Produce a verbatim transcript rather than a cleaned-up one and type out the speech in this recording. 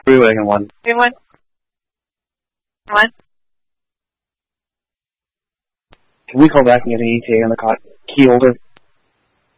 Three wagon one. Three one. One. Can we call back and get an E T A on the key holder?